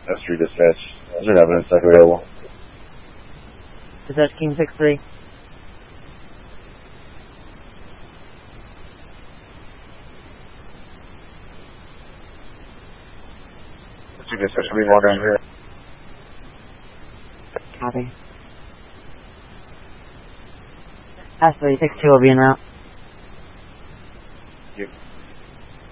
S3 dispatch. Is there evidence deck available? Dispatch King 6-3. S3 dispatch, should we walk down here? Copy. S3 6-2 will be en route. Yep.